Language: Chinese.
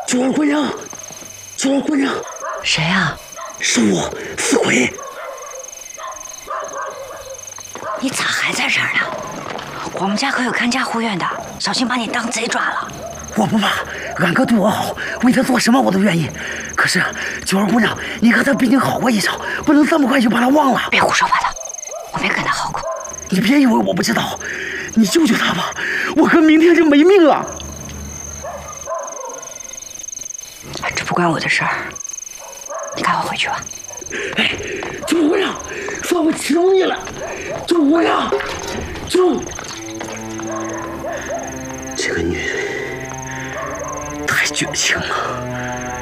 九儿姑娘，九儿姑娘， 谁呀？ 是我，四鬼。 你咋还在这儿呢？我们家可有看家护院的，小心把你当贼抓了。 我不怕，俺哥对我好，为他做什么我都愿意。可是九儿姑娘，你和他毕竟好过一场，不能这么快就把他忘了。 别胡说八道，我没跟他好过。 你别以为我不知道，你救救他吧，我哥明天就没命了。 这不关我的事儿，你赶快回去吧。 哎，九儿姑娘，算我求你了，九儿姑娘，九。这个女人太绝情了。